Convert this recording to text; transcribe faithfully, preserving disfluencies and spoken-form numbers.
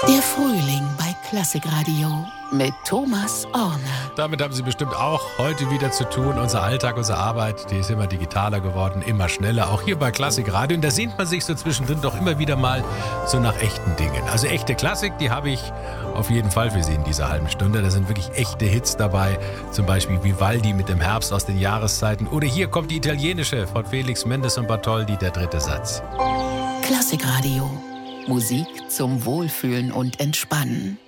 Der Frühling bei Klassikradio mit Thomas Orne. Damit haben Sie bestimmt auch heute wieder zu tun. Unser Alltag, unsere Arbeit, die ist immer digitaler geworden, immer schneller. Auch hier bei Klassikradio. Und da sehnt man sich so zwischendrin doch immer wieder mal so nach echten Dingen. Also echte Klassik, die habe ich auf jeden Fall für Sie in dieser halben Stunde. Da sind wirklich echte Hits dabei. Zum Beispiel Vivaldi mit dem Herbst aus den Jahreszeiten. Oder hier kommt die italienische von Felix Mendes und Bartholdy, der dritte Satz. Klassikradio. Musik zum Wohlfühlen und Entspannen.